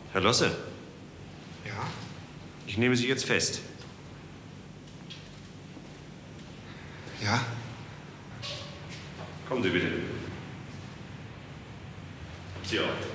Herr Losse, Ja? ich nehme Sie jetzt fest. Ja? Kommen Sie bitte. Sie auch.